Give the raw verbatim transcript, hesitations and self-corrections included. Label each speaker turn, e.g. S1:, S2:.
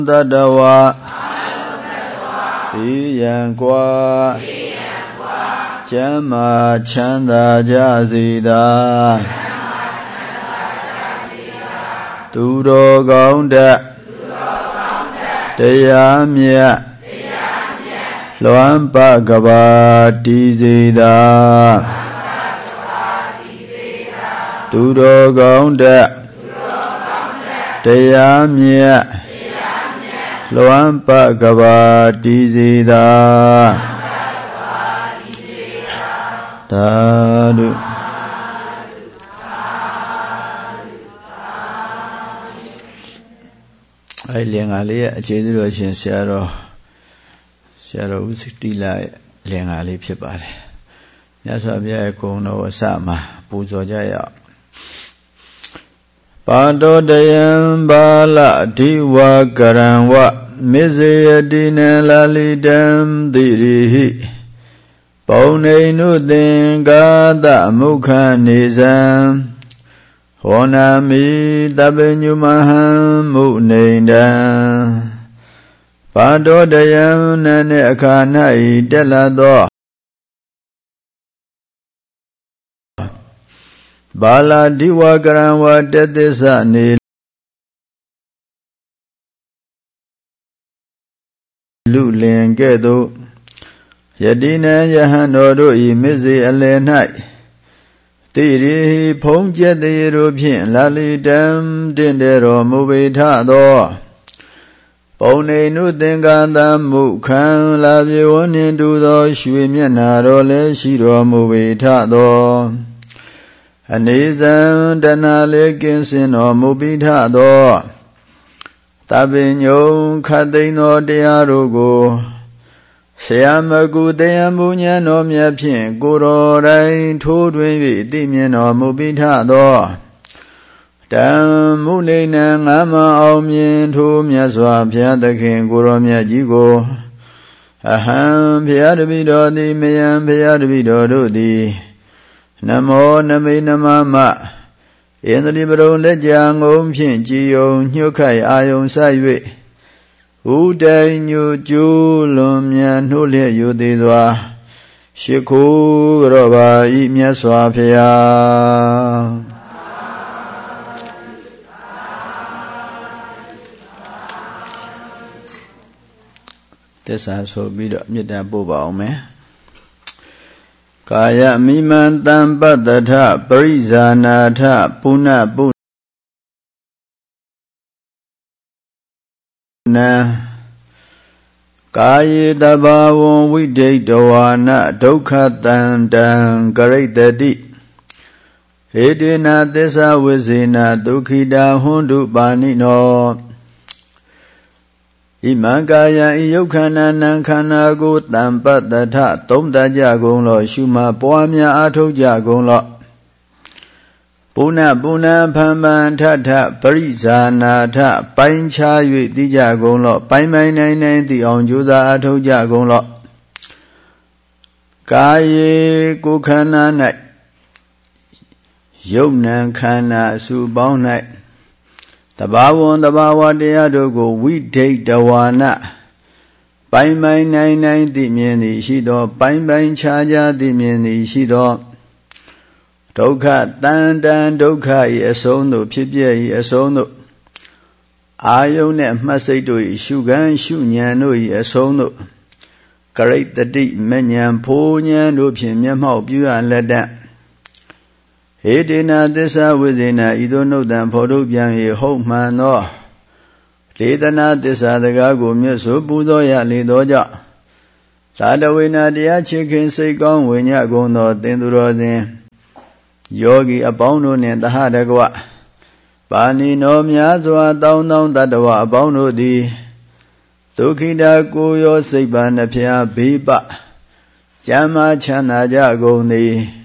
S1: Tadawa Iyan Kwa Chama Chanda Jazida Turo Gaunda Teyamya Luampa Gabati Zida Turo Gaunda Teyamya Luampa Gabati Zida Tadu Ai liền à lý chế độ chuyện xe rồi xe rồi út đi lại liền à lýဖြစ်ပါတယ်ညဆိုပြရဲ့ကုံတော်အစမှာပူဇော်ကြရအောင်ပါတောတယံဘာလဒီဝကရံဝမေဇယတိနလာလိတံတိရိဟိပုံနေနုသင်္ကာတမုခနေဇံဟောနာမိတပညုမဟံမုနေတံပါတောတယံနာနှင့်အခါ၌တက်လာသောဘာလာဒီဝကရံဝတသစ္စနေလူလင်ကဲ့သို့ယတိနံယဟန်တော်တို့၏မစ္စေအလယ်၌တိရိဖုံးကျက်သေးတို့ဖြင့်လာလီတံတင့်တယ်တော်မူပေထသောပုံနေနုသင်္ကာတမုခံလာပြေဝနှင့်တူသောရွှေမျက်နာတော်လည်းရှိတော်မူပေထသောအနေဇံတဏလေးကင်းစင်တော်မူပိထသောတပင်ညုံခတ်သိမ်းသောတရားတို့ကိုဆရာမကုတရားမူဉာဏ်တော်မြတ်ဖြင့်ကိုယ်တော်တိုင်ထိုးထွင်း၍သိမြင်တော်မူပိထသောတံမုနေနံငါမအောင်မြင်ထိုးမြတ်စွာဘုရားသခင်ကိုယ်တော်မြတ်ကြီးကိုအဟံဘုရားတပည့်တော်သည်မယံဘုရားတပည့်တော်တို့သည်နမောနမိနမမဣန္ဒြိပရုံလက်ကြငုံဖြင့်ကြည်ယုံညှုတ်ခိုက်အာယုံဆိုင်၍ဥတိုင်ညိုကျိုးလွန်မြန်နှုတ်လျက်ယူသေးစွာရှိခိုးကြောပါဤမြတ်စွာဘုရားသစ္စာဆိုပြီးတော့မေတ္တာပို့ပါအောင်မယ်ကာယမိမံတံပတ္တထပရိဇာနာထပုဏ္ဏပုနံကာယေတဘာဝံဝိဒိတဝါနဒုက္ခတန္တံကရိတတိဟေတေနသစ္စာဝိဇေနဒုက္ခိတာဟွန်တုပါဏိနောဣမံကာယံဤယုတ်ခန္ဓာနံခန္ဓာကိုတံပတ္တထသုံးတကြကုန်လောရှုမှပွားများအားထုတ်ကြကုန်လောပုဏ္ဏပုဏ္ဏဖန်ပန်ထထပရိဇာနာထပိုင်းခြား၍သိကြကုန်လောပိုင်းပိုင်းနိုင်နိုင်သိအောင်ကြိုးစားအားထုတ်ကြကုန်လောကာယေကိုခန္ဓာ၌ယုတ်နံခန္ဓာအစုပေါင်း၌တဘာဝံတဘာဝတရားတို့ကိုဝိဒိတဝါနပိုင်းပိုင်းနိုင်နိုင်သိမြင်သည်ရှိသောပိုင်းပိုင်းခြားခြားသိမြင်သည်ရှိသောဒုက္ခတန်တန်ဒုက္ခ၏အဆုံးသို့ဖြစ်ပြ၏အဆုံးသို့အာယုန်နှင့်မှတ်စိတ်တို့၏ရှုခံရှုဉဏ်တို့၏အဆုံးသို့ကရိတတိမဉဏ်ဖိုးဉဏ်တို့ဖြင့်မျက်မှောက်ပြုရလက်တံဟေတေနသစ္စာဝိဇေနဤသို့နှုတ်တံဖော်ထုတ်ပြန်၍ဟုတ်မှန်သောဒေသနာသစ္စာတကားကိုမြတ်စွာပူဇော်ရလေသောကြောင့်သာတဝေနတရားချစ်ခင်စိတ်ကောင်းဝိညာဉ်ကုန်သောသင်သူတော်စဉ်ယောဂီအပေါင်းတို့နှင့်တဟတကွပါဏိနောများစွာတောင်းတောင်းတတ္တဝအပေါင်းတို့သည်ဒုက္ခိတာကိုရောစိတ်ပါနှဖျားဘေးပကျမ်းမာချမ်းသာကြကုန်သည်